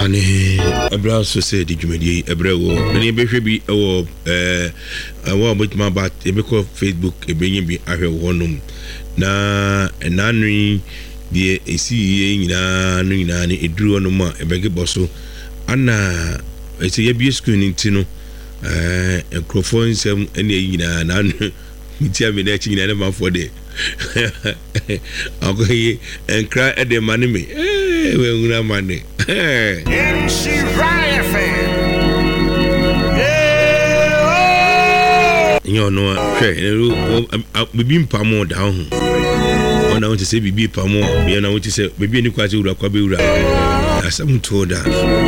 Ane ebra so say di dwumadi ebre wo ne behwe bi wo wo botuma bat ebekọ Facebook ebenye bi ahwe wonum na enanwi die esi nyina no nyina ne eduru wonum a ebege boso ana ese ye bi screen ntino microphone nsem ene nyina na mitia me na chi nyina ne mafo de akoye enkra ede manime we nguna mane MC Ryan you know bibi mpamo da ho ona won te say bibi pamo be na won te say bibi ni kwase wura kwa be wura asam to da